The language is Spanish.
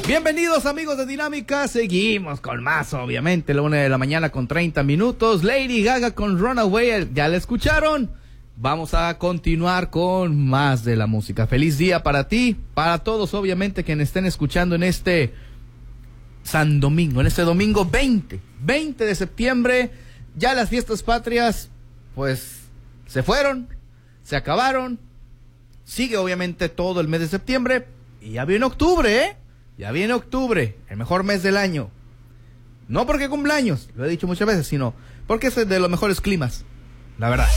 Bienvenidos amigos de Dinámica, seguimos con más, obviamente, la 1:30 a.m. Lady Gaga con Runaway, ¿ya la escucharon? Vamos a continuar con más de la música. Feliz día para ti, para todos, obviamente, quienes estén escuchando en este San Domingo, en este domingo 20 de septiembre. Ya las fiestas patrias, pues, se fueron, se acabaron. Sigue, obviamente, todo el mes de septiembre y ya viene octubre, ¿eh? Ya viene octubre, el mejor mes del año. No porque cumpleaños, lo he dicho muchas veces, sino porque es de los mejores climas, la verdad.